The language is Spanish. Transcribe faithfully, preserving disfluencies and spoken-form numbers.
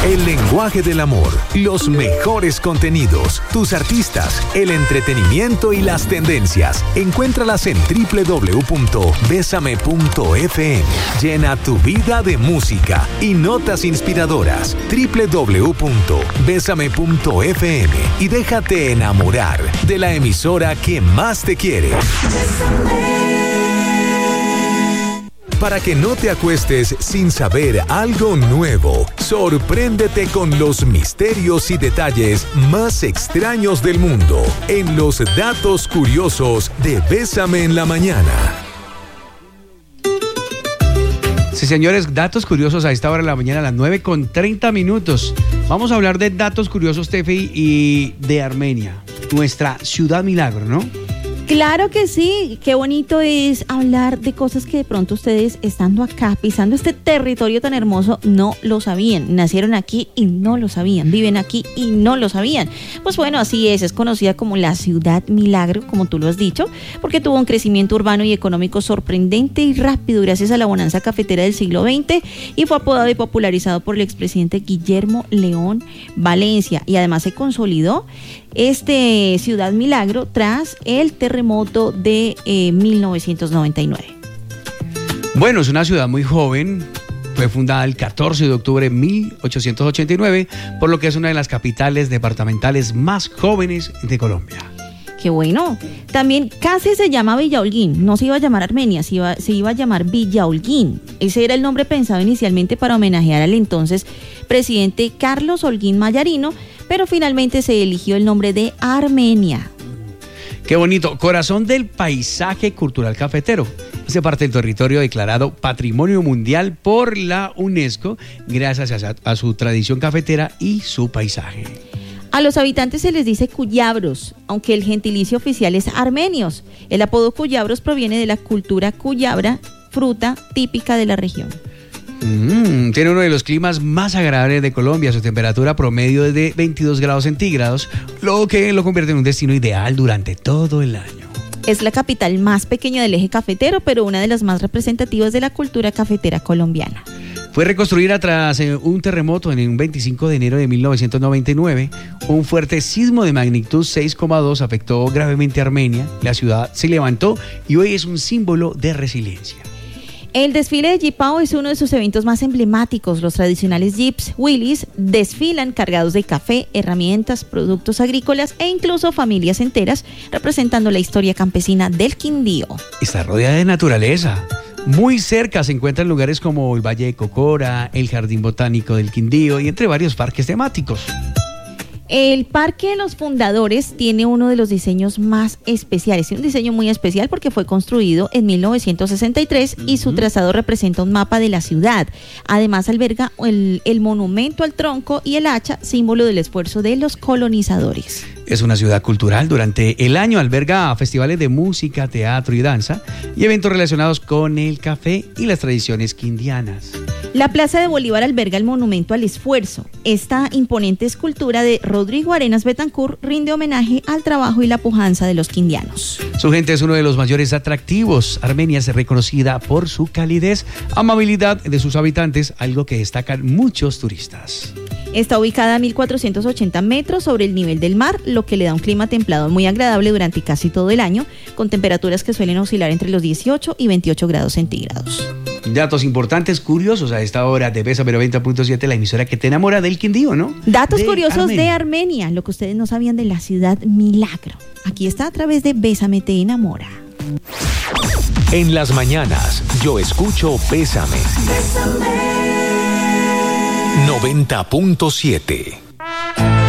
El lenguaje del amor, los mejores contenidos, tus artistas, el entretenimiento y las tendencias. Encuéntralas en doble u doble u doble u punto besame punto efe eme. Llena tu vida de música y notas inspiradoras. doble u doble u doble u punto besame punto efe eme y déjate enamorar de la emisora que más te quiere. Para que no te acuestes sin saber algo nuevo, sorpréndete con los misterios y detalles más extraños del mundo en los datos curiosos de Bésame en la Mañana. Sí, señores, datos curiosos a esta hora de la mañana, a las nueve con treinta minutos. Vamos a hablar de datos curiosos, Tefi, y de Armenia, nuestra ciudad milagro, ¿no? Claro que sí, qué bonito es hablar de cosas que de pronto ustedes, estando acá, pisando este territorio tan hermoso, no lo sabían. Nacieron aquí y no lo sabían, viven aquí y no lo sabían. Pues bueno, así es, es conocida como la ciudad milagro, como tú lo has dicho, porque tuvo un crecimiento urbano y económico sorprendente y rápido gracias a la bonanza cafetera del siglo veinte y fue apodado y popularizado por el expresidente Guillermo León Valencia, y además se consolidó este Ciudad Milagro tras el terremoto de eh, mil novecientos noventa y nueve. Bueno, es una ciudad muy joven, fue fundada el catorce de octubre de mil ochocientos ochenta y nueve, por lo que es una de las capitales departamentales más jóvenes de Colombia. Qué bueno. También casi se llama Villa Holguín, no se iba a llamar Armenia, se iba, se iba a llamar Villa Holguín. Ese era el nombre pensado inicialmente para homenajear al entonces presidente Carlos Holguín Mayarino, pero finalmente se eligió el nombre de Armenia. Qué bonito, corazón del paisaje cultural cafetero. Hace parte del territorio declarado Patrimonio Mundial por la UNESCO gracias a, a su tradición cafetera y su paisaje. A los habitantes se les dice cuyabros, aunque el gentilicio oficial es armenios. El apodo cuyabros proviene de la cultura cuyabra, fruta típica de la región. Mm, tiene uno de los climas más agradables de Colombia. Su temperatura promedio es de veintidós grados centígrados, lo que lo convierte en un destino ideal durante todo el año. Es la capital más pequeña del eje cafetero, pero una de las más representativas de la cultura cafetera colombiana. Fue reconstruida tras un terremoto en un veinticinco de enero de mil novecientos noventa y nueve. Un fuerte sismo de magnitud seis coma dos afectó gravemente a Armenia. La ciudad se levantó y hoy es un símbolo de resiliencia. El desfile de Jeepao es uno de sus eventos más emblemáticos. Los tradicionales Jeeps Willys desfilan cargados de café, herramientas, productos agrícolas e incluso familias enteras, representando la historia campesina del Quindío. Está rodeada de naturaleza. Muy cerca se encuentran lugares como el Valle de Cocora, el Jardín Botánico del Quindío y entre varios parques temáticos. El Parque de los Fundadores tiene uno de los diseños más especiales, un diseño muy especial porque fue construido en mil novecientos sesenta y tres y su trazado representa un mapa de la ciudad. Además alberga el, el monumento al tronco y el hacha, símbolo del esfuerzo de los colonizadores. Es una ciudad cultural. Durante el año alberga festivales de música, teatro y danza y eventos relacionados con el café y las tradiciones quindianas. La Plaza de Bolívar alberga el Monumento al Esfuerzo. Esta imponente escultura de Rodrigo Arenas Betancourt rinde homenaje al trabajo y la pujanza de los quindianos. Su gente es uno de los mayores atractivos. Armenia es reconocida por su calidez, amabilidad de sus habitantes, algo que destacan muchos turistas. Está ubicada a mil cuatrocientos ochenta metros sobre el nivel del mar, lo que le da un clima templado muy agradable durante casi todo el año, con temperaturas que suelen oscilar entre los dieciocho y veintiocho grados centígrados. Datos importantes, curiosos a esta hora de Bésame noventa punto siete, la emisora que te enamora del Quindío, ¿no? Datos de curiosos Armenia. de Armenia, lo que ustedes no sabían de la ciudad milagro. Aquí está a través de Bésame te enamora. En las mañanas, yo escucho Bésame. noventa punto siete.